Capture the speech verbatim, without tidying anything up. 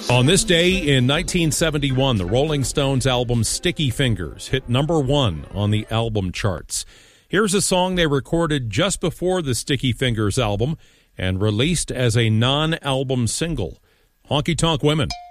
On this day in nineteen seventy-one, the Rolling Stones album Sticky Fingers hit number one on the album charts. Here's a song they recorded just before the Sticky Fingers album and released as a non-album single, Honky Tonk Women.